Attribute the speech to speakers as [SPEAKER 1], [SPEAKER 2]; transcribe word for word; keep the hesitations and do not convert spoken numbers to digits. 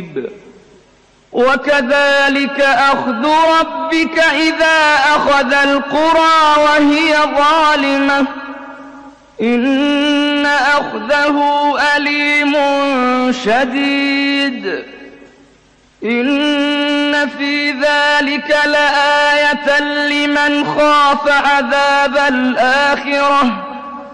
[SPEAKER 1] قريب وكذلك أخذ ربك إذا أخذ القرى وهي ظالمة إن أخذه أليم شديد إن في ذلك لآية لمن خاف عذاب الآخرة